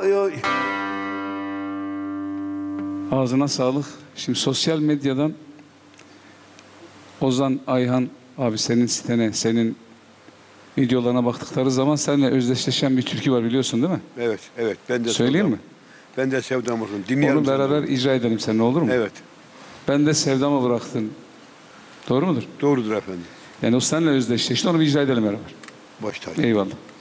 Oy oy. Ağzına sağlık. Şimdi sosyal medyadan Ozan Ayhan abi senin sitene, senin videolarına baktıkları zaman seninle özdeşleşen bir türkü var biliyorsun değil mi? Evet, evet. Ben de Söyleyeyim mi? Ben de sevdam olsun. Dinleyelim. Onu beraber icra edelim seninle, olur mu? Evet. Ben de sevdamı bıraktın. Doğru mudur? Doğrudur efendim. Yani o seninle özdeşleşti. Onu bir icra edelim beraber. Baş tacı. Eyvallah.